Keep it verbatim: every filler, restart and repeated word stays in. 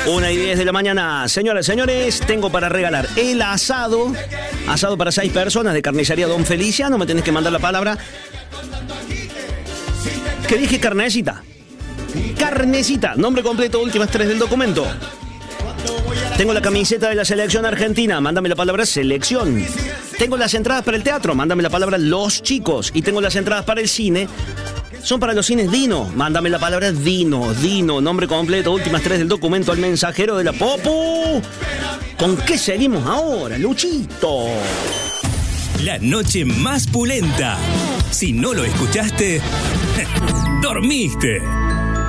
Una y diez de la mañana. Señoras y señores, tengo para regalar el asado. Asado para seis personas de carnicería Don Feliciano. Me tenés que mandar la palabra. ¿Qué dije? Carnecita. Carnecita. Nombre completo, últimas tres del documento. Tengo la camiseta de la selección argentina. Mándame la palabra selección. Tengo las entradas para el teatro. Mándame la palabra los chicos. Y tengo las entradas para el cine. Son para los cines Dino. Mándame la palabra Dino. Dino. Nombre completo, últimas tres del documento al mensajero de la Popu. ¿Con qué seguimos ahora, Luchito? La noche más pulenta. Si no lo escuchaste, dormiste.